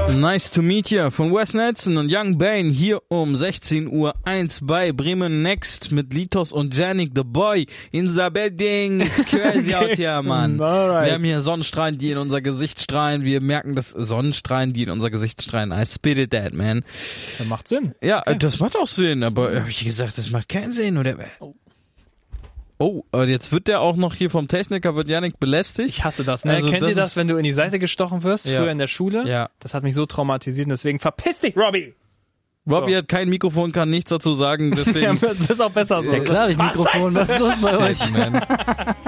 Nice to meet you von Wes Nelson und Young Bane hier um 16:01 Uhr bei Bremen Next mit Litos und Janik the Boy in the building. It's crazy out here, Mann. Alright. Wir haben hier Sonnenstrahlen, die in unser Gesicht strahlen. Wir merken, dass Sonnenstrahlen, die in unser Gesicht strahlen. I spit it that, man. Das macht Sinn. Ja, das macht auch Sinn, aber habe ich gesagt, das macht keinen Sinn, oder? Oh, jetzt wird der auch noch hier vom Techniker, wird Yannick belästigt. Ich hasse das, ne? Also Kennt das ihr das, wenn du in die Seite gestochen wirst, Ja. früher in der Schule? Ja. Das hat mich so traumatisiert und deswegen verpiss dich, Robbie! Robbie So. hat kein Mikrofon, kann nichts dazu sagen, deswegen... Ja, das ist auch besser so. Ja klar, ich Mikrofon, was ist los bei euch? Man.